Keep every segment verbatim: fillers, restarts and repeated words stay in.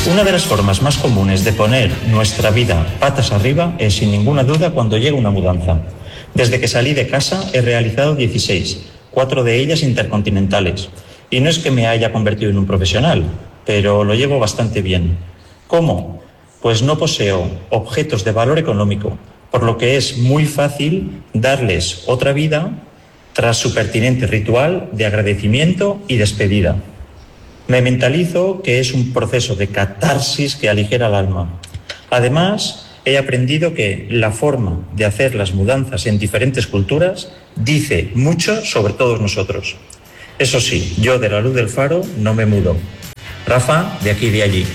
Una de las formas más comunes de poner nuestra vida patas arriba es, sin ninguna duda, cuando llega una mudanza. Desde que salí de casa he realizado dieciséis, cuatro de ellas intercontinentales. Y no es que me haya convertido en un profesional, pero lo llevo bastante bien. ¿Cómo? Pues no poseo objetos de valor económico, por lo que es muy fácil darles otra vida tras su pertinente ritual de agradecimiento y despedida. Me mentalizo que es un proceso de catarsis que aligera el alma. Además, he aprendido que la forma de hacer las mudanzas en diferentes culturas dice mucho sobre todos nosotros. Eso sí, yo de la luz del faro no me mudo. Rafa, de aquí y de allí.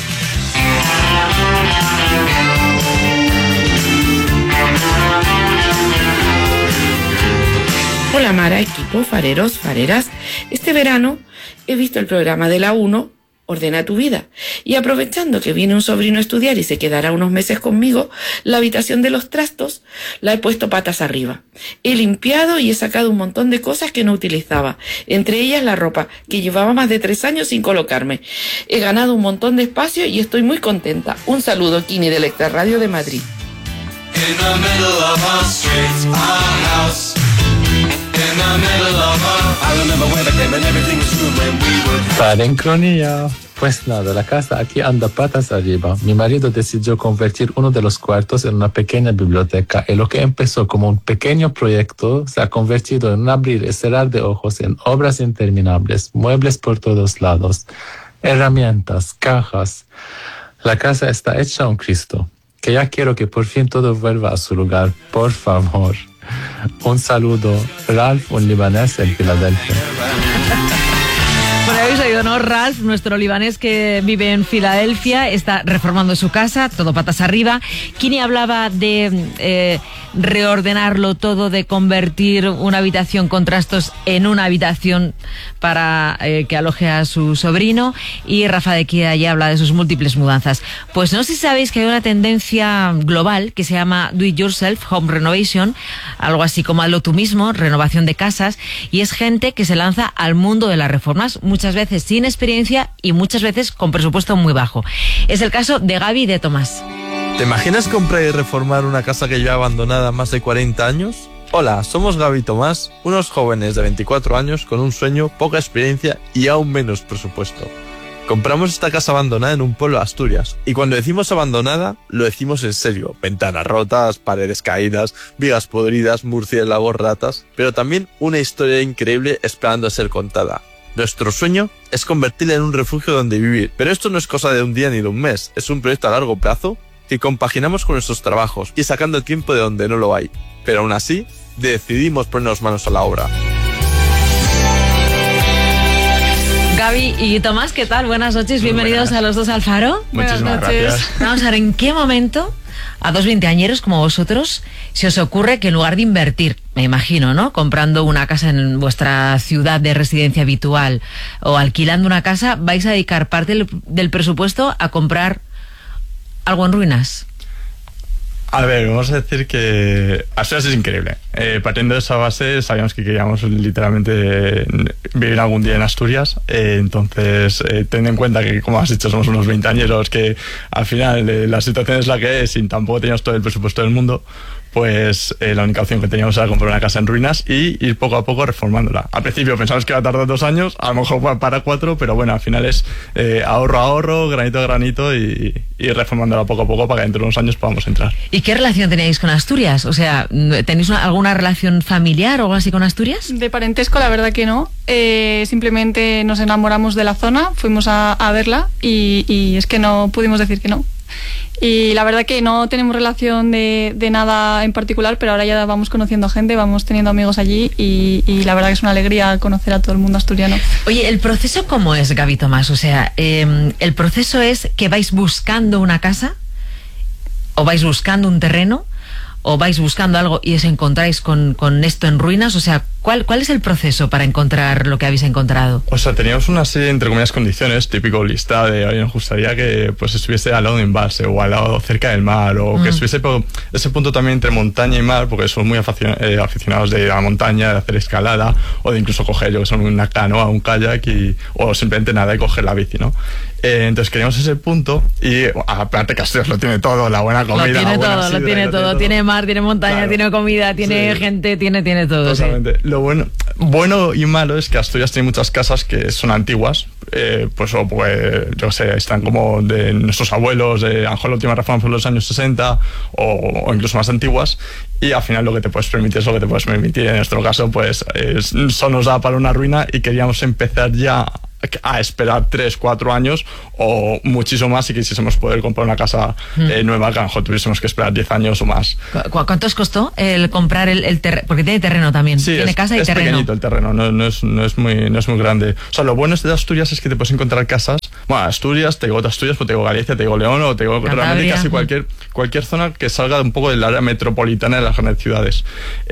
Hola Mara, equipo, fareros, fareras. Este verano he visto el programa de la uno, Ordena tu vida. Y aprovechando que viene un sobrino a estudiar y se quedará unos meses conmigo, la habitación de los trastos la he puesto patas arriba. He limpiado y he sacado un montón de cosas que no utilizaba, entre ellas la ropa, que llevaba más de tres años sin colocarme. He ganado un montón de espacio y estoy muy contenta. Un saludo, Kini, de Electra Radio de Madrid. In the middle of a street, a house. In the middle of a... I remember when I came and everything was good when we were... Parincronía. Pues nada, la casa aquí anda patas arriba. Mi marido decidió convertir uno de los cuartos en una pequeña biblioteca y lo que empezó como un pequeño proyecto se ha convertido en un abrir y cerrar de ojos en obras interminables, muebles por todos lados, herramientas, cajas. La casa está hecha un Cristo, que ya quiero que por fin todo vuelva a su lugar, por favor. Un saludo, Ralph, un libanés en Filadelfia. Bueno, habéis oído, ¿no? Ralph, nuestro libanés que vive en Filadelfia, está reformando su casa, todo patas arriba. Kini hablaba de eh, reordenarlo todo, de convertir una habitación con trastos en una habitación para eh, que aloje a su sobrino. Y Rafa de Kia ya habla de sus múltiples mudanzas. Pues no sé si sabéis que hay una tendencia global que se llama Do It Yourself Home Renovation, algo así como hazlo tú mismo, renovación de casas, y es gente que se lanza al mundo de las reformas, muchas veces sin experiencia y muchas veces con presupuesto muy bajo. Es el caso de Gaby y de Tomás. ¿Te imaginas comprar y reformar una casa que lleva abandonada más de cuarenta años? Hola, somos Gaby y Tomás, unos jóvenes de veinticuatro años con un sueño, poca experiencia y aún menos presupuesto. Compramos esta casa abandonada en un pueblo de Asturias, y cuando decimos abandonada, lo decimos en serio. Ventanas rotas, paredes caídas, vigas podridas, murciélagos, ratas, pero también una historia increíble esperando a ser contada. Nuestro sueño es convertirla en un refugio donde vivir, pero esto no es cosa de un día ni de un mes, es un proyecto a largo plazo que compaginamos con nuestros trabajos y sacando el tiempo de donde no lo hay. Pero aún así, decidimos ponernos manos a la obra. Gaby y Tomás, ¿qué tal? Buenas noches, muy bienvenidos buenas. A los dos al Faro. Muchísimas buenas noches. Gracias. Vamos a ver, ¿en qué momento a dos veinteañeros como vosotros se os ocurre que en lugar de invertir, me imagino, ¿no?, comprando una casa en vuestra ciudad de residencia habitual o alquilando una casa, vais a dedicar parte del, del presupuesto a comprar algo en ruinas? A ver, vamos a decir que Asturias es increíble. Eh, partiendo de esa base, sabíamos que queríamos literalmente vivir algún día en Asturias. Eh, entonces, eh, teniendo en cuenta que, como has dicho, somos unos veinteañeros, que al final eh, la situación es la que es y tampoco teníamos todo el presupuesto del mundo, pues eh, la única opción que teníamos era comprar una casa en ruinas y ir poco a poco reformándola. Al principio pensamos que iba a tardar dos años, a lo mejor para cuatro, pero bueno, al final es eh, ahorro a ahorro, granito a granito y, y reformándola poco a poco para que dentro de unos años podamos entrar. ¿Y qué relación tenéis con Asturias? O sea, ¿tenéis una, alguna relación familiar o algo así con Asturias? De parentesco, la verdad que no. Eh, simplemente nos enamoramos de la zona, fuimos a, a verla y, y es que no pudimos decir que no. Y la verdad que no tenemos relación de, de nada en particular, pero ahora ya vamos conociendo gente, vamos teniendo amigos allí y, y la verdad que es una alegría conocer a todo el mundo asturiano. Oye, ¿el proceso cómo es, Gaby Tomás? O sea, eh, ¿el proceso es que vais buscando una casa o vais buscando un terreno o vais buscando algo y os encontráis con, con esto en ruinas? O sea, ¿Cuál, ¿Cuál es el proceso para encontrar lo que habéis encontrado? O sea, teníamos una serie de, entre comillas, condiciones, típico lista de, oye, nos gustaría que pues estuviese al lado de un embalse o al lado cerca del mar, o mm. que estuviese por ese punto también entre montaña y mar, porque somos muy aficionados, eh, aficionados de ir a la montaña, de hacer escalada, o de incluso coger, yo que sé, una canoa, un kayak, y, o simplemente nada y coger la bici, ¿no? Eh, entonces queríamos ese punto, y aparte Asturias lo tiene todo, la buena comida, lo tiene la buena todo, sidra, lo tiene lo todo, tiene, tiene todo. mar, tiene montaña, Claro. tiene comida, tiene Sí. gente, tiene, tiene todo. Totalmente. Sí. Lo bueno, bueno y malo es que Asturias tiene muchas casas que son antiguas, eh, pues o pues, yo sé, están como de nuestros abuelos, de a lo mejor la última reforma fue en los años sesenta, o, o incluso más antiguas, y al final lo que te puedes permitir es lo que te puedes permitir. En nuestro caso, pues es, solo nos da para una ruina, y queríamos empezar ya a esperar tres, cuatro años o muchísimo más si quisiésemos poder comprar una casa mm. eh, nueva, que a lo mejor tuviésemos que esperar diez años o más. ¿Cu ¿Cuánto os costó el comprar el, el terreno? Porque tiene terreno también, sí, tiene es, casa y es terreno. Es pequeñito el terreno, no, no, es, no, es muy, no es muy grande. O sea, lo bueno de Asturias es que te puedes encontrar casas, bueno, Asturias, te digo Asturias, pues te digo Galicia, te digo León, o te digo Cantabria. realmente casi cualquier, cualquier zona que salga un poco del área metropolitana de las grandes ciudades.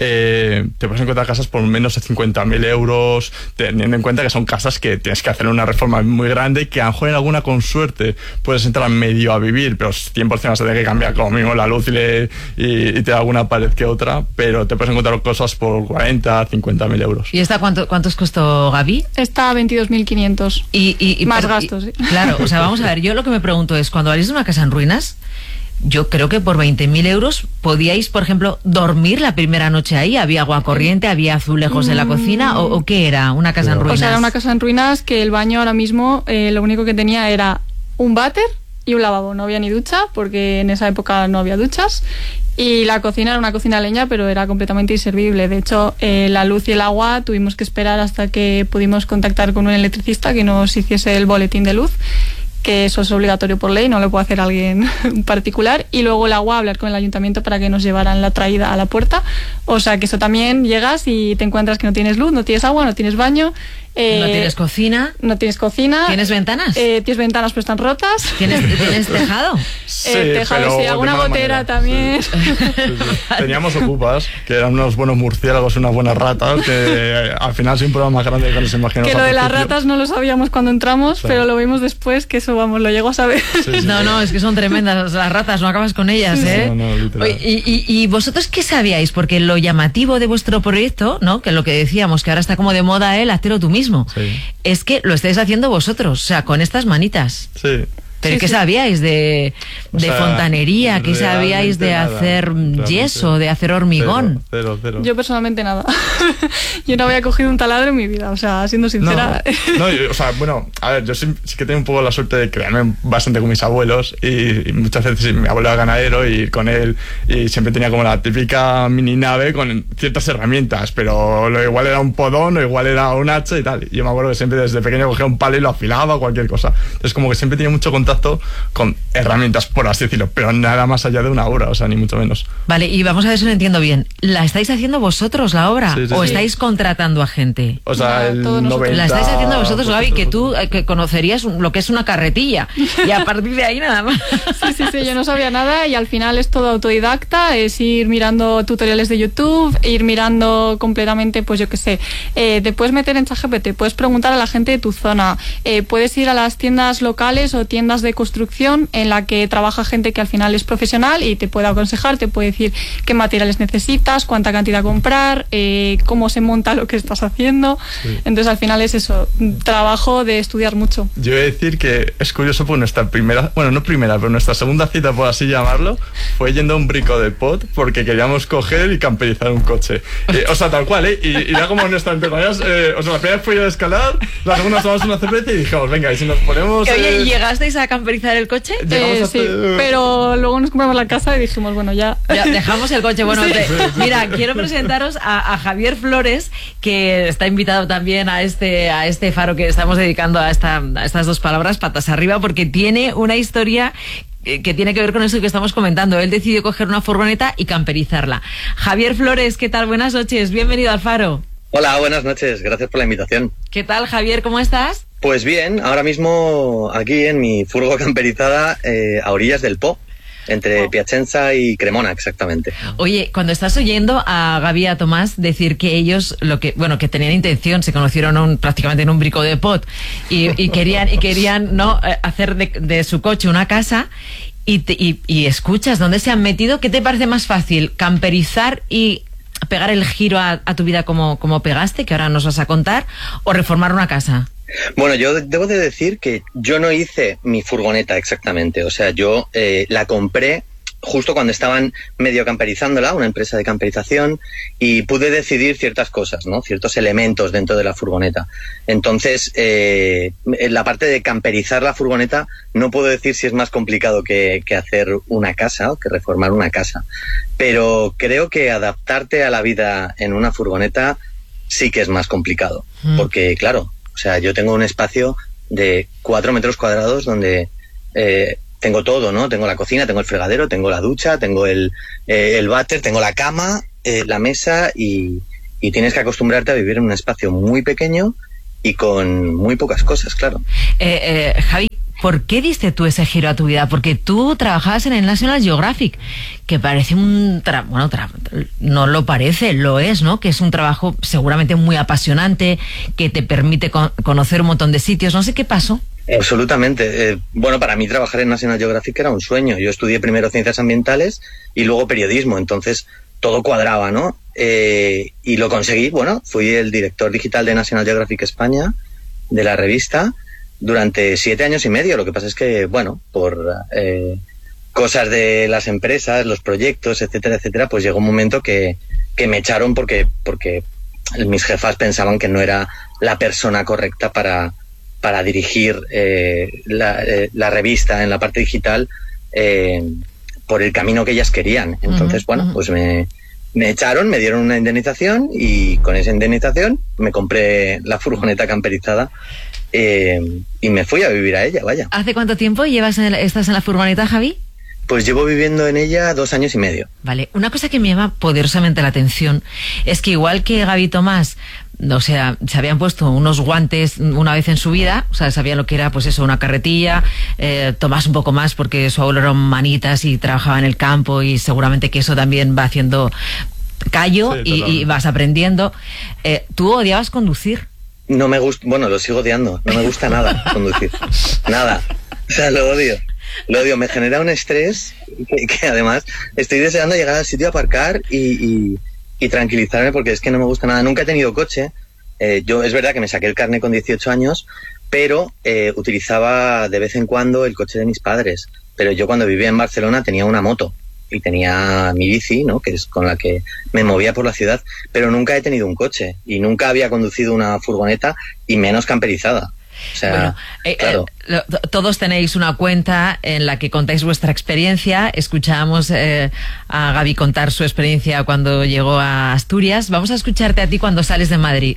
Eh, te puedes encontrar casas por menos de cincuenta mil euros, teniendo en cuenta que son casas que tienes que hacer una reforma muy grande, que a lo mejor en alguna con suerte puedes entrar medio a vivir, pero cien por ciento vas a tener que cambiar como mínimo la luz y, le, y, y te da alguna pared que otra, pero te puedes encontrar cosas por cuarenta, cincuenta mil euros. ¿Y esta cuánto, cuántos costó, Gaby? Está a veintidós mil quinientos. Y, y, y más per, gastos, y, ¿sí? Claro, o sea, vamos a ver, yo lo que me pregunto es, cuando habléis de una casa en ruinas, yo creo que por veinte mil euros podíais, por ejemplo, dormir la primera noche ahí. ¿Había agua corriente? ¿Había azulejos en la cocina? ¿O, o qué era? ¿Una casa en ruinas? O sea, era una casa en ruinas que el baño ahora mismo eh, lo único que tenía era un váter y un lavabo. No había ni ducha, porque en esa época no había duchas. Y la cocina era una cocina a leña, pero era completamente inservible. De hecho, eh, la luz y el agua tuvimos que esperar hasta que pudimos contactar con un electricista que nos hiciese el boletín de luz, que eso es obligatorio por ley, no lo puede hacer alguien particular, y luego el agua, hablar con el ayuntamiento para que nos llevaran la traída a la puerta. O sea que eso también, llegas y te encuentras que no tienes luz, no tienes agua, no tienes baño. Eh, ¿No tienes cocina? No tienes cocina. ¿Tienes ventanas? Eh, tienes ventanas, pero están rotas. ¿Tienes, ¿tienes tejado? Sí, eh, tejado, sí, alguna gotera manera. también. Sí, sí, sí. Teníamos ocupas, que eran unos buenos murciélagos, unas buenas ratas, que eh, al final es un problema más grande que nos imaginamos. Que lo de las principio. ratas no lo sabíamos cuando entramos, Sí. pero lo vimos después, que eso, vamos, lo llego a saber. Sí, sí, No, sí. no, es que son tremendas las ratas, no acabas con ellas, Sí, ¿eh? No, no, literal. Oye, y, y, ¿y vosotros qué sabíais? Porque lo llamativo de vuestro proyecto, ¿no? Que lo que decíamos, que ahora está como de moda el hazlo tú mismo, Sí. es que lo estáis haciendo vosotros, o sea, con estas manitas. Sí. ¿Pero Sí, qué sí. sabíais de, O de sea, fontanería? ¿Qué sabíais de realmente nada, hacer realmente. yeso, de hacer hormigón? Cero, cero, cero. Yo personalmente nada. Yo no había cogido un taladro en mi vida, o sea, siendo sincera. No, no, yo, o sea, bueno, a ver, yo sí, sí que tengo un poco la suerte de crearme bastante con mis abuelos, y, y muchas veces mi abuelo era ganadero y ir con él, y siempre tenía como la típica mini nave con ciertas herramientas, pero lo igual era un podón o igual era un hacha y tal. Y yo me acuerdo que siempre desde pequeño cogía un palo y lo afilaba o cualquier cosa. Entonces como que siempre tenía mucho contacto con herramientas, por así decirlo, pero nada más allá de una obra, o sea, ni mucho menos. Vale, y vamos a ver si lo entiendo bien. ¿La estáis haciendo vosotros, la obra? Sí, sí, ¿O sí. estáis contratando a gente? O sea, No, el todos nosotros. noventa... La estáis haciendo vosotros, Gaby, que tú eh, que conocerías un- lo que es una carretilla. Y a partir de ahí nada más. Sí, sí, sí, yo no sabía nada y al final es todo autodidacta, es ir mirando tutoriales de YouTube, ir mirando completamente, pues yo qué sé, eh, te puedes meter en ChatGPT, puedes preguntar a la gente de tu zona, eh, puedes ir a las tiendas locales o tiendas de construcción en la que trabaja gente que al final es profesional y te puede aconsejar, te puede decir qué materiales necesitas, cuánta cantidad comprar, eh, cómo se monta lo que estás haciendo. Sí. Entonces al final es eso, trabajo de estudiar mucho. Yo voy a decir que es curioso, porque nuestra primera, bueno, no primera, pero nuestra segunda cita, por así llamarlo, fue yendo a un brico de pot porque queríamos coger y camperizar un coche. Eh, o sea, tal cual, ¿eh? Y, y era como nuestra interconeas, eh, o sea, la primera vez fue ir a escalar, la segunda tomamos una cerveza y dijimos, venga, y si nos ponemos... Oye, eh, ¿y llegasteis a camperizar el coche? Llegamos Eh, hasta- sí, pero luego nos compramos la casa y dijimos, bueno, ya... Ya, dejamos el coche. Bueno, Sí. te- mira, quiero presentaros a, a Javier Flores, que está invitado también a este, a este faro que estamos dedicando a, esta, a estas dos palabras, patas arriba, porque tiene una historia eh, que tiene que ver con eso que estamos comentando. Él decidió coger una furgoneta y camperizarla. Javier Flores, ¿qué tal? Buenas noches, bienvenido al faro. Hola, buenas noches, gracias por la invitación. ¿Qué tal, Javier? ¿Cómo estás? Pues bien, ahora mismo aquí en mi furgo camperizada eh, a orillas del Po. entre Piacenza y Cremona, exactamente. Oye, cuando estás oyendo a Gaby y a Tomás decir que ellos, lo que bueno, que tenían intención, se conocieron un, prácticamente en un brico de pot y, y querían y querían no hacer de, de su coche una casa, y, te, y, y escuchas dónde se han metido, ¿qué te parece más fácil? ¿Camperizar y pegar el giro a, a tu vida como, como pegaste, que ahora nos vas a contar, o reformar una casa? Bueno, yo debo de decir que yo no hice mi furgoneta exactamente, o sea, yo eh, la compré justo cuando estaban medio camperizándola, una empresa de camperización, y pude decidir ciertas cosas, ¿no? Ciertos elementos dentro de la furgoneta. Entonces, eh, en la parte de camperizar la furgoneta, no puedo decir si es más complicado que, que hacer una casa o que reformar una casa, pero creo que adaptarte a la vida en una furgoneta sí que es más complicado, mm. porque claro, o sea, yo tengo un espacio de cuatro metros cuadrados donde eh, tengo todo, ¿no? Tengo la cocina, tengo el fregadero, tengo la ducha, tengo el, eh, el váter, tengo la cama, eh, la mesa y, y tienes que acostumbrarte a vivir en un espacio muy pequeño y con muy pocas cosas, claro. Eh, eh, Javi, ¿por qué diste tú ese giro a tu vida? Porque tú trabajabas en el National Geographic, que parece un... Tra bueno, tra no lo parece, lo es, ¿no? Que es un trabajo seguramente muy apasionante, que te permite con conocer un montón de sitios. No sé qué pasó. Absolutamente. Eh, bueno, para mí trabajar en National Geographic era un sueño. Yo estudié primero ciencias ambientales y luego periodismo, entonces todo cuadraba, ¿no? Eh, y lo conseguí. Bueno, fui el director digital de National Geographic España, de la revista, durante siete años y medio. Lo que pasa es que, bueno, por eh, cosas de las empresas, los proyectos, etcétera, etcétera, pues llegó un momento que, que me echaron porque, porque mis jefas pensaban que no era la persona correcta para, para dirigir eh, la, eh, la revista en la parte digital eh, por el camino que ellas querían. Entonces, uh-huh, bueno, uh-huh. pues me, me echaron, me dieron una indemnización y con esa indemnización me compré la furgoneta camperizada. Eh, y me fui a vivir a ella, vaya. ¿Hace cuánto tiempo llevas en el, estás en la furgoneta, Javi? Pues llevo viviendo en ella dos años y medio. Vale, una cosa que me llama poderosamente la atención es que igual que Gaby y Tomás, o sea, se habían puesto unos guantes una vez en su vida, o sea, sabían lo que era, pues eso, una carretilla, eh, Tomás un poco más porque su abuelo era manitas y trabajaba en el campo y seguramente que eso también va haciendo callo, sí, y, y vas aprendiendo. Eh, ¿Tú odiabas conducir? No me gusta, bueno, lo sigo odiando, no me gusta nada conducir, nada, o sea, lo odio, lo odio, me genera un estrés que, que además estoy deseando llegar al sitio a aparcar y, y, y tranquilizarme porque es que no me gusta nada. Nunca he tenido coche, eh, yo es verdad que me saqué el carnet con dieciocho años, pero eh, utilizaba de vez en cuando el coche de mis padres, pero yo cuando vivía en Barcelona tenía una moto y tenía mi bici, ¿no? Que es con la que me movía por la ciudad, pero nunca he tenido un coche y nunca había conducido una furgoneta y menos camperizada. O sea, bueno, eh, claro. eh, todos tenéis una cuenta en la que contáis vuestra experiencia. Escuchábamos eh, a Gaby contar su experiencia cuando llegó a Asturias. Vamos a escucharte a ti cuando sales de Madrid.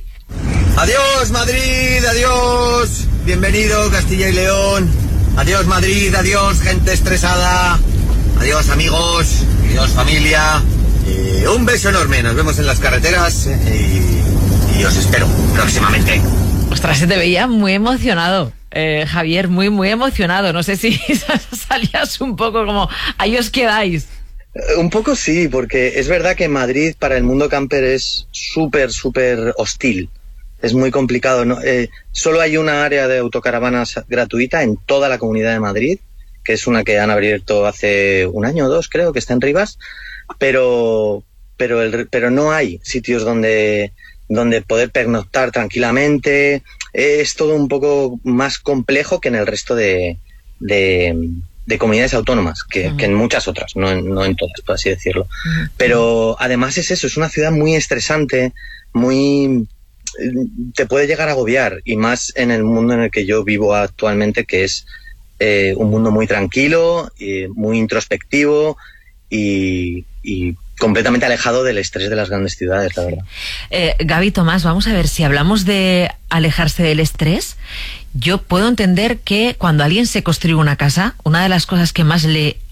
Adiós Madrid, adiós. Bienvenido Castilla y León. Adiós Madrid, adiós gente estresada. Adiós amigos, adiós familia, eh, un beso enorme, nos vemos en las carreteras eh, y, y os espero próximamente. Ostras, se te veía muy emocionado, eh, Javier, muy muy emocionado, no sé si salías un poco como, ahí os quedáis. Un poco sí, porque es verdad que Madrid para el mundo camper es súper, súper hostil, es muy complicado, ¿no? Eh, solo hay una área de autocaravanas gratuita en toda la Comunidad de Madrid, que es una que han abierto hace un año o dos, creo, que está en Rivas, pero pero el, pero no hay sitios donde donde poder pernoctar tranquilamente. Es todo un poco más complejo que en el resto de de, de comunidades autónomas, que, uh-huh. que en muchas otras, no en, no en todas, por así decirlo. Uh-huh. Pero además es eso, es una ciudad muy estresante, muy... te puede llegar a agobiar, y más en el mundo en el que yo vivo actualmente, que es Eh, un mundo muy tranquilo, eh, muy introspectivo y, y completamente alejado del estrés de las grandes ciudades, la verdad. Eh, Gaby, Tomás, vamos a ver, si hablamos de alejarse del estrés, yo puedo entender que cuando alguien se construye una casa, una de las cosas que más le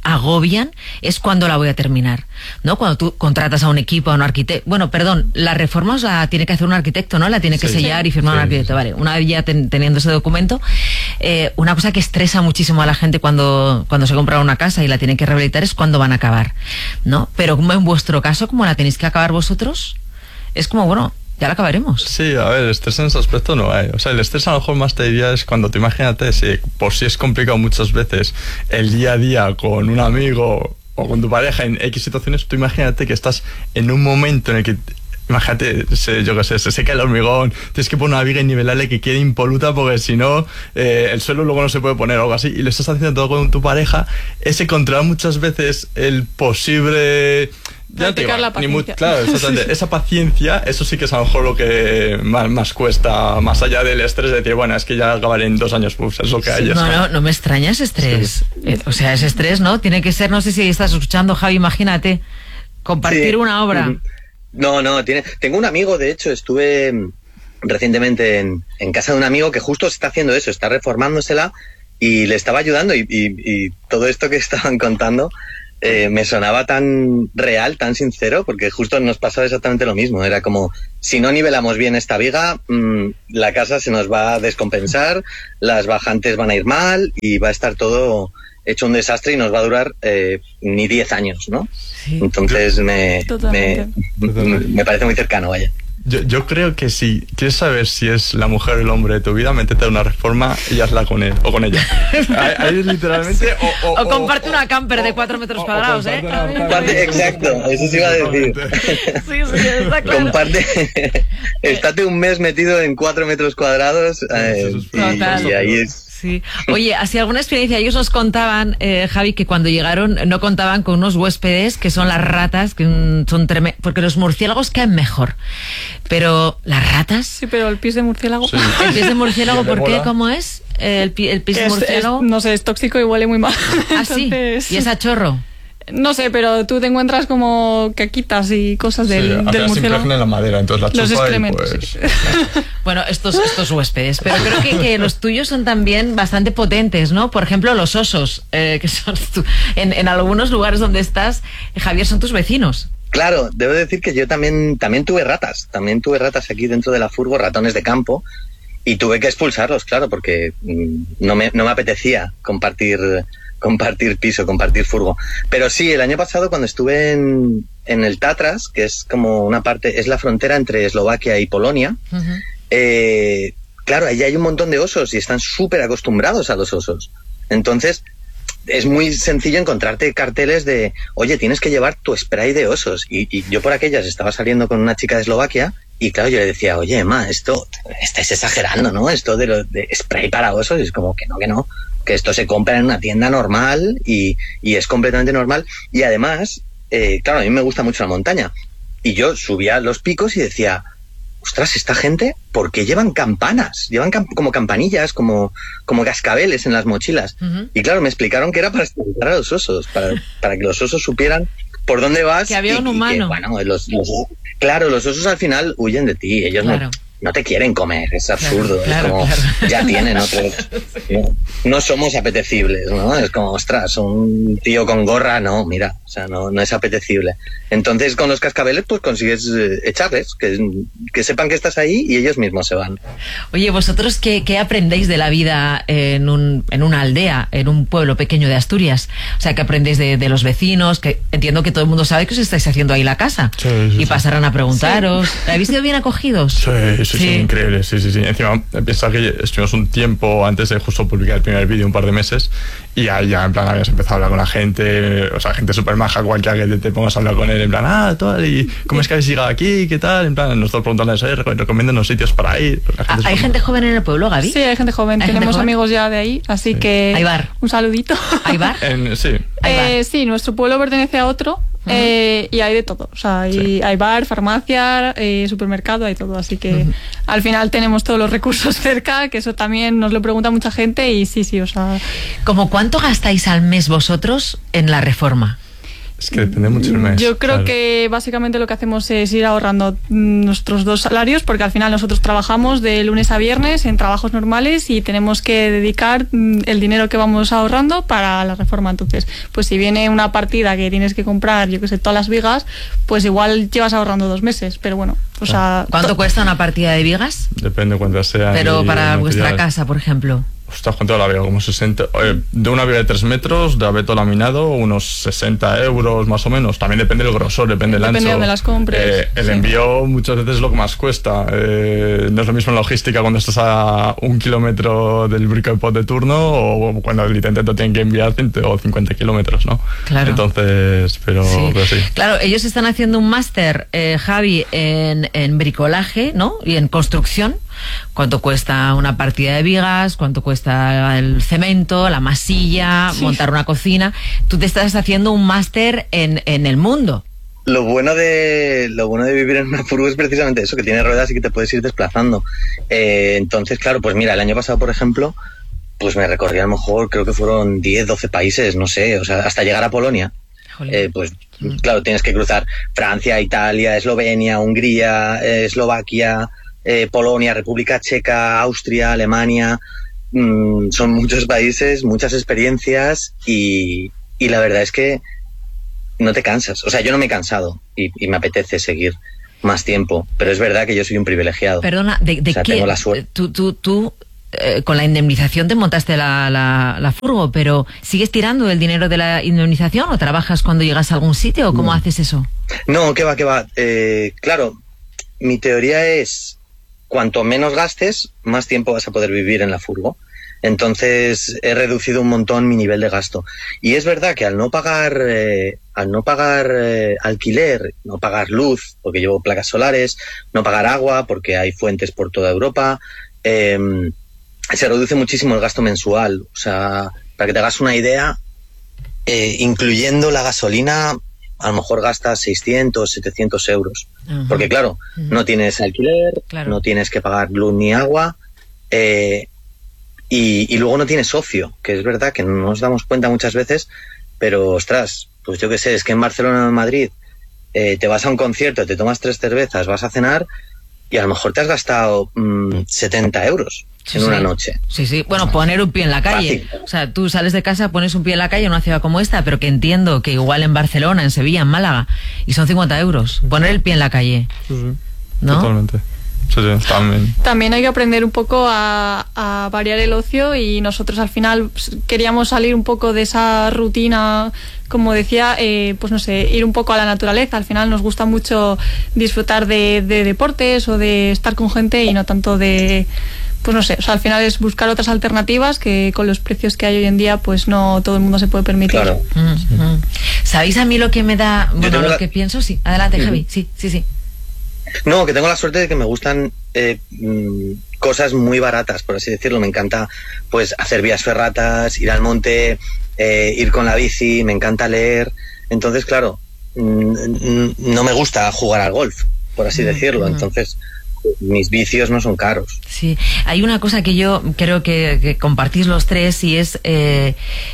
agobian es cuándo la voy a terminar, ¿no? Cuando tú contratas a un equipo, a un arquitecto, bueno, perdón, la reforma la tiene que hacer un arquitecto, ¿no? La tiene que Sí, sellar sí. y firmar Sí, un arquitecto, sí. vale. Una vez ya ten, teniendo ese documento, eh, una cosa que estresa muchísimo a la gente cuando, cuando se compra una casa y la tienen que rehabilitar es cuándo van a acabar, ¿no? Pero como en vuestro caso, como la tenéis que acabar vosotros, es como, bueno, ya la acabaremos. Sí, a ver, estrés en ese aspecto no hay. O sea, el estrés a lo mejor más te diría es cuando tú imagínate, si por si es complicado muchas veces el día a día con un amigo o con tu pareja en X situaciones, tú imagínate que estás en un momento en el que, imagínate, se, yo qué sé, se seca el hormigón, tienes que poner una viga innivelable que quede impoluta porque si no, eh, el suelo luego no se puede poner o algo así, y lo estás haciendo todo con tu pareja, ese controlar muchas veces el posible... Ya te Practicar digo, la ni muy- paciencia. claro, exactamente. Esa paciencia, eso sí que es a lo mejor lo que más, más cuesta, más allá del estrés de decir, bueno, es que ya acabaré en dos años, pues es lo que hay. ya No, está. no, no me extraña ese estrés. Eh, O sea, ese estrés, ¿no? Tiene que ser, no sé si estás escuchando, Javi, imagínate, compartir Sí. una obra. Ujú. No, no, tiene, tengo un amigo, de hecho, estuve mm, recientemente en, en casa de un amigo que justo está haciendo eso, está reformándosela y le estaba ayudando y, y- y todo esto que estaban contando eh, me sonaba tan real, tan sincero, porque justo nos pasaba exactamente lo mismo. Era como, si no nivelamos bien esta viga, mmm, la casa se nos va a descompensar, las bajantes van a ir mal y va a estar todo hecho un desastre y nos va a durar eh, ni diez años, ¿no? Sí. Entonces me, me, Totalmente. me, me parece muy cercano, vaya. Yo, yo creo que si quieres saber si es la mujer o el hombre de tu vida, métete a una reforma y hazla con él o con ella. Ahí, ahí literalmente. O, o, O comparte una camper de cuatro metros o- cuadrados, o ¿eh? comparte una- Comparte, exacto, eso sí iba a decir. Sí, sí, está claro. Comparte, estate un mes metido en cuatro metros cuadrados eh, Eso es y, Total. y ahí es... Sí. Oye, así alguna experiencia. Ellos nos contaban, eh, Javi, que cuando llegaron no contaban con unos huéspedes que son las ratas, que mm, son tremendos, porque los murciélagos caen mejor. Pero las ratas, Sí, pero el pis de murciélago. Sí. el pis de murciélago, Y el ¿por qué? ébola. ¿Cómo es? El, pi- el pis de Es- es- murciélago. no sé, es tóxico y huele muy mal. Ah, sí. Entonces, Y es a chorro. No sé, pero tú te encuentras como caquitas y cosas del, Sí, del apenas se murciélago. impregna en la madera, entonces la Los chupa y excrementos, pues... sí. Bueno, estos, estos huéspedes. Pero creo que, que los tuyos son también bastante potentes, ¿no? Por ejemplo, los osos, eh, que son tu- en, en algunos lugares donde estás, Javier, son tus vecinos. Claro, debo decir que yo también, también tuve ratas, también tuve ratas aquí dentro de la furgo, ratones de campo, y tuve que expulsarlos, claro, porque mm, no me, no me apetecía compartir, compartir piso, compartir furgo. Pero sí, el año pasado cuando estuve en, en el Tatras, que es como una parte, es la frontera entre Eslovaquia y Polonia, Ujú. eh, claro, allí hay un montón de osos y están súper acostumbrados a los osos. Entonces, es muy sencillo encontrarte carteles de, oye, tienes que llevar tu spray de osos. Y, y yo por aquellas estaba saliendo con una chica de Eslovaquia y claro, yo le decía, oye, Emma, esto, estáis exagerando, ¿no? Esto de, lo, de spray para osos, y es como que no, que no, que esto se compra en una tienda normal y, y es completamente normal. Y además, eh, claro, a mí me gusta mucho la montaña. Y yo subía los picos y decía, ostras, esta gente, ¿por qué llevan campanas? Llevan cam- como campanillas, como, como cascabeles en las mochilas. Ujú. Y claro, me explicaron que era para espantar a los osos, para, para que los osos supieran por dónde vas. Que había y- un y que, humano. bueno, los, los- claro, los osos al final huyen de ti, ellos Claro. no, no te quieren comer, es absurdo, claro, es como, claro. ya tienen otros. No, no somos apetecibles, ¿no? Es como, ostras, un tío con gorra, no, mira, o sea, no, no es apetecible. Entonces, con los cascabeles, pues consigues eh, echarles, que, que sepan que estás ahí y ellos mismos se van. Oye, ¿vosotros qué, qué aprendéis de la vida en, un, en una aldea, en un pueblo pequeño de Asturias? O sea, ¿qué aprendéis de, de los vecinos? Que entiendo que todo el mundo sabe que os estáis haciendo ahí la casa. Sí, sí, y sí. pasarán a preguntaros. ¿Habéis sido bien acogidos? Sí, sí, sí, Sí. increíble, sí, sí, sí. Encima, piensa que estuvimos un tiempo antes de justo publicar el primer vídeo, un par de meses, y ahí ya, en plan, habías empezado a hablar con la gente, o sea, gente súper maja, cualquiera que te, te pongas a hablar con él, en plan, ah, tal, y ¿cómo es que habéis llegado aquí? ¿Qué tal? En plan, nosotros preguntándoles, eh, recomiéndanos sitios para ir. La Ah, gente ¿Hay súper gente joven en el pueblo, Gaby? Sí, hay gente joven. ¿Hay gente Tenemos joven? amigos ya de ahí, así que Aybar. un saludito. ¿Hay bar? maja. En- sí. Hay bar. Eh, sí, nuestro pueblo pertenece a otro eh, y hay de todo. O sea, hay, Sí. hay bar, farmacia, eh, supermercado, hay todo. Así que al final tenemos todos los recursos cerca, que eso también nos lo pregunta mucha gente y sí, sí, o sea, ¿Cómo cuánto gastáis al mes vosotros en la reforma? Es que depende mucho del mes. Yo creo claro. que básicamente lo que hacemos es ir ahorrando nuestros dos salarios, porque al final nosotros trabajamos de lunes a viernes en trabajos normales y tenemos que dedicar el dinero que vamos ahorrando para la reforma. Entonces, pues si viene una partida que tienes que comprar, yo que sé, todas las vigas, pues igual llevas ahorrando dos meses, pero bueno, o sea... ¿Cuánto cuesta una partida de vigas? Depende cuántas sean. Pero para vuestra materiales. casa, por ejemplo. Ostras, ¿cuánto la viga? Como sesenta. Eh, de una viga de tres metros, de abeto laminado, unos sesenta euros más o menos. También depende del grosor, depende del ancho. Depende de donde las compres. Eh, el sí. envío muchas veces es lo que más cuesta. Eh, no es lo mismo en logística cuando estás a un kilómetro del brico de pot de turno o cuando el intento te tienen que enviar ciento cincuenta kilómetros, ¿no? Claro. Entonces, pero Sí. pero sí. Claro, ellos están haciendo un máster, eh, Javi, en, en bricolaje, ¿no? Y en construcción. ¿Cuánto cuesta una partida de vigas? ¿Cuánto cuesta el cemento, la masilla, sí. montar una cocina? Tú te estás haciendo un máster en, en el mundo. Lo bueno de lo bueno de vivir en una furgo es precisamente eso, que tiene ruedas y que te puedes ir desplazando. Eh, entonces, claro, pues mira, el año pasado, por ejemplo, pues me recorrí a lo mejor, creo que fueron diez, doce países, no sé, o sea, hasta llegar a Polonia. Eh, pues mm. claro, tienes que cruzar Francia, Italia, Eslovenia, Hungría, eh, Eslovaquia, eh, Polonia, República Checa, Austria, Alemania. Mm, son muchos países, muchas experiencias y, y la verdad es que no te cansas. O sea, yo no me he cansado y, y me apetece seguir más tiempo, pero es verdad que yo soy un privilegiado. Perdona, ¿de, de o sea, qué? Tengo la suerte. Tú, tú, tú eh, con la indemnización te montaste la, la, la furgo, pero ¿sigues tirando el dinero de la indemnización o trabajas cuando llegas a algún sitio o cómo no. haces eso? No, que va, que va. Eh, claro, mi teoría es cuanto menos gastes, más tiempo vas a poder vivir en la furgo. Entonces he reducido un montón mi nivel de gasto. Y es verdad que al no pagar, eh, al no pagar eh, alquiler, no pagar luz, porque llevo placas solares, no pagar agua, porque hay fuentes por toda Europa, eh, se reduce muchísimo el gasto mensual. O sea, para que te hagas una idea, eh, incluyendo la gasolina, a lo mejor gastas seiscientos, setecientos euros. Uh-huh. Porque claro, uh-huh. no tienes alquiler, claro. no tienes que pagar luz ni agua, eh, y, y luego no tienes socio, que es verdad que no nos damos cuenta muchas veces, pero ostras, pues yo qué sé, es que en Barcelona o en Madrid eh, te vas a un concierto, te tomas tres cervezas, vas a cenar y a lo mejor te has gastado mmm, setenta euros. Sí, en una sí. noche. Sí, sí. Bueno, poner un pie en la calle. Fácil. O sea, tú sales de casa, pones un pie en la calle en una ciudad como esta, pero que entiendo que igual en Barcelona, en Sevilla, en Málaga, y son cincuenta euros. Poner el pie en la calle. Sí, sí. ¿No? Totalmente. Sí, sí, también. También hay que aprender un poco a, a variar el ocio y nosotros al final queríamos salir un poco de esa rutina, como decía, eh, pues no sé, ir un poco a la naturaleza. Al final nos gusta mucho disfrutar de, de deportes o de estar con gente y no tanto de... Pues no sé, o sea, al final es buscar otras alternativas que con los precios que hay hoy en día, pues no todo el mundo se puede permitir. Claro. Mm-hmm. ¿Sabéis a mí lo que me da, bueno, lo la... que pienso? Sí, adelante, mm-hmm. Javi, sí, sí, sí. No, que tengo la suerte de que me gustan eh, mmm, cosas muy baratas, por así decirlo. Me encanta, pues, hacer vías ferratas, ir al monte, eh, ir con la bici, me encanta leer. Entonces, claro, mmm, no me gusta jugar al golf, por así mm-hmm. decirlo. Entonces... mis vicios no son caros. Sí, hay una cosa que yo creo que, que compartís los tres y es, eh,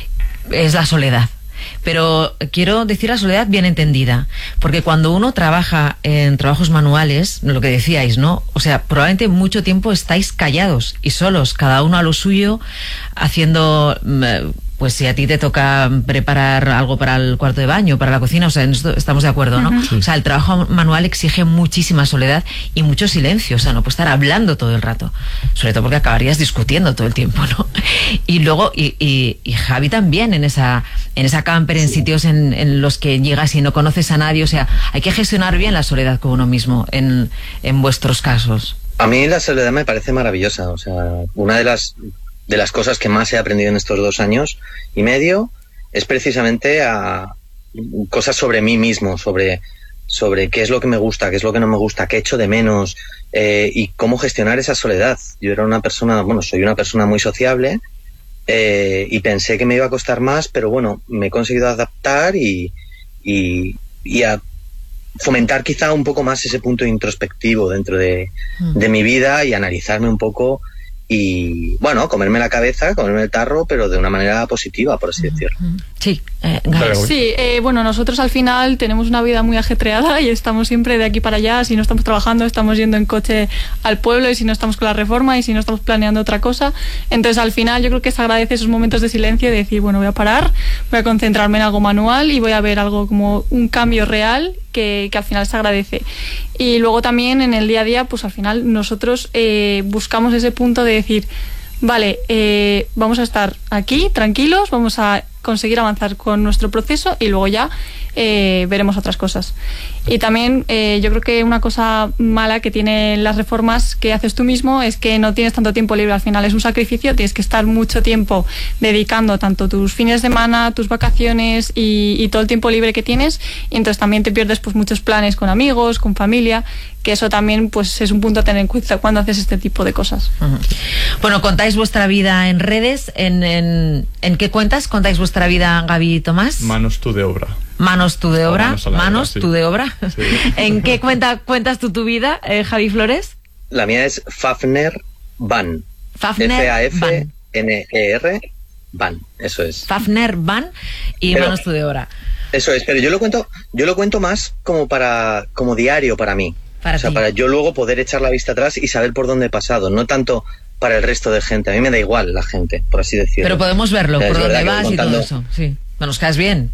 es la soledad. Pero quiero decir la soledad bien entendida, porque cuando uno trabaja en trabajos manuales, lo que decíais, ¿no? O sea, probablemente mucho tiempo estáis callados y solos, cada uno a lo suyo, haciendo... Pues si a ti te toca preparar algo para el cuarto de baño, para la cocina, o sea, en esto estamos de acuerdo, ¿no? Uh-huh. Sí. O sea, el trabajo manual exige muchísima soledad y mucho silencio, o sea, no puedes estar hablando todo el rato, sobre todo porque acabarías discutiendo todo el tiempo, ¿no? Y luego, y, y, y Javi también en esa, en esa camper, en sitios en, en los que llegas y no conoces a nadie, o sea, hay que gestionar bien la soledad con uno mismo en, en vuestros casos. A mí la soledad me parece maravillosa, o sea, una de las... de las cosas que más he aprendido en estos dos años y medio es precisamente a cosas sobre mí mismo, sobre, sobre qué es lo que me gusta, qué es lo que no me gusta, qué echo de menos eh, y cómo gestionar esa soledad. Yo era una persona, bueno, soy una persona muy sociable eh, y pensé que me iba a costar más, pero bueno, me he conseguido adaptar y, y, y a fomentar quizá un poco más ese punto introspectivo dentro de, mm. de mi vida y analizarme un poco. Y bueno, comerme la cabeza, comerme el tarro, pero de una manera positiva, por así decirlo. Sí, eh, Gaby. Sí, eh, bueno, nosotros al final tenemos una vida muy ajetreada y estamos siempre de aquí para allá. Si no estamos trabajando, estamos yendo en coche al pueblo, y si no estamos con la reforma, y si no estamos planeando otra cosa. Entonces al final yo creo que se agradece esos momentos de silencio, de decir, bueno, voy a parar, voy a concentrarme en algo manual y voy a ver algo como un cambio real que, que al final se agradece. Y luego también en el día a día, pues al final nosotros eh, buscamos ese punto de decir, vale, eh, vamos a estar aquí tranquilos, vamos a conseguir avanzar con nuestro proceso y luego ya eh, veremos otras cosas. Y también eh, yo creo que una cosa mala que tienen las reformas que haces tú mismo es que no tienes tanto tiempo libre. Al final es un sacrificio, tienes que estar mucho tiempo dedicando tanto tus fines de semana, tus vacaciones y, y todo el tiempo libre que tienes, y entonces también te pierdes pues muchos planes con amigos, con familia, que eso también pues es un punto a tener en cuenta cuando haces este tipo de cosas. Uh-huh. Bueno, contáis vuestra vida en redes, en, en, ¿en qué cuentas? ¿Contáis vuestra vida, Gaby y Tomás? Manos tú de obra. Manos tú de obra, manos, manos obra, sí. tú de obra. Sí. ¿En qué cuenta cuentas tú tu vida, eh, Javi Flores? La mía es Fafner Van. Fafner F A F N E R Van, eso es. Fafner Van y Pero, Manos tú de obra. Eso es, pero yo lo cuento, yo lo cuento más como para, como diario para mí. Para o sea, ti. para yo luego poder echar la vista atrás y saber por dónde he pasado, no tanto para el resto de gente. A mí me da igual la gente, por así decirlo. Pero podemos verlo, O sea, por es dónde verdad que vas y contando- todo eso. Sí. Nos caes bien.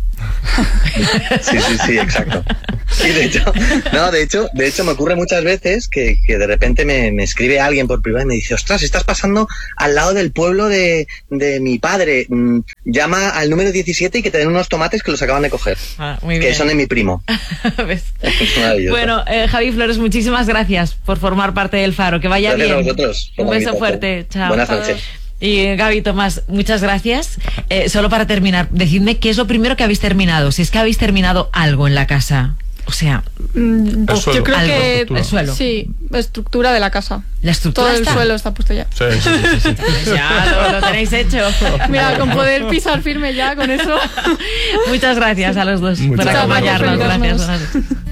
Sí, sí, sí, exacto. Y de hecho, no, de hecho, de hecho me ocurre muchas veces que, que de repente me, me escribe alguien por privado y me dice, ostras, estás pasando al lado del pueblo de, de mi padre, mm, llama al número diecisiete y que te den unos tomates que los acaban de coger, Ah, muy que bien. son de mi primo. ¿Ves? Es maravilloso. Bueno, eh, Javi Flores, muchísimas gracias por formar parte del Faro. Que vaya Gracias a bien. vosotros por Un la beso invitación. fuerte. Chao. Buenas noches. Y eh, Gaby, Tomás, muchas gracias. Eh, solo para terminar, decidme qué es lo primero que habéis terminado. Si es que habéis terminado algo en la casa. O sea, Mm, El suelo. yo creo Algo, que el suelo. sí, la estructura de la casa. La estructura Todo el está. suelo está puesto ya. Sí, sí, sí, sí, sí. Ya lo, lo tenéis hecho. Mira, con poder pisar firme ya con eso. Muchas gracias a los dos Muchas por gracias. acompañarnos. Muchas Gracias. gracias. Buenas noches.